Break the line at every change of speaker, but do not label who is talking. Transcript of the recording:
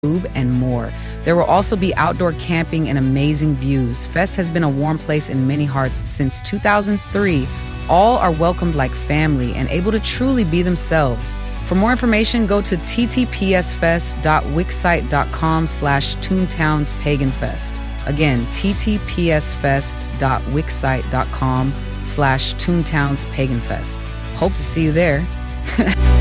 food, and more. There will also be outdoor camping and amazing views. Fest has been a warm place in many hearts since 2003. All are welcomed like family and able to truly be themselves. For more information, go to ttpsfest.wixsite.com/ToonTownsPaganFest. Again, ttpsfest.wixsite.com/ToonTownsPaganFest. Hope to see you there.